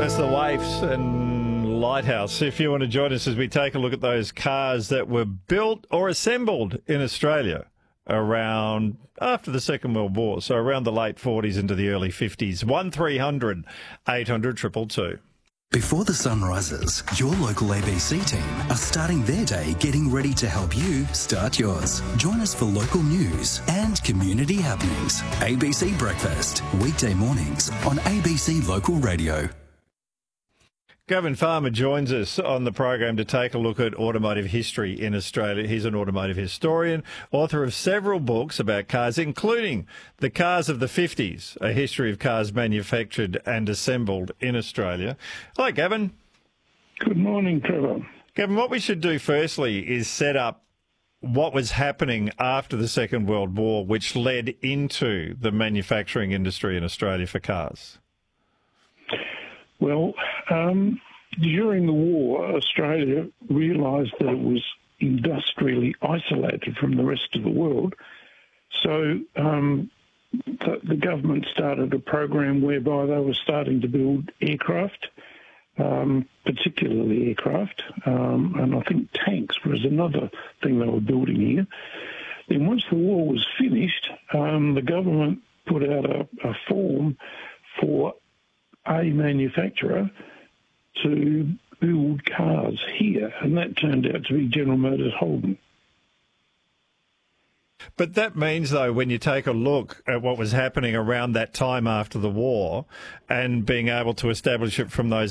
That's the Waifs and Lighthouse. If you want to join us as we take a look at those cars that were built or assembled in Australia around after the Second World War, so around the late 40s into the early 50s. 1300 800 222. Before the sun rises, your local ABC team are starting their day getting ready to help you start yours. Join us for local news and community happenings. ABC Breakfast, weekday mornings on ABC Local Radio. Gavin Farmer joins us on the program to take a look at automotive history in Australia. He's an automotive historian, author of several books about cars, including The Cars of the 50s, a history of cars manufactured and assembled in Australia. Hello, Gavin. Good morning, Trevor. Gavin, what we should do firstly is set up what was happening after the Second World War, which led into the manufacturing industry in Australia for cars. Well, during the war, Australia realised that it was industrially isolated from the rest of the world. So the government started a program whereby they were starting to build aircraft, particularly aircraft, and I think tanks was another thing they were building here. Then once the war was finished, the government put out a form for a manufacturer to build cars here, and that turned out to be General Motors Holden. But that means, though, when you take a look at what was happening around that time after the war and being able to establish it from those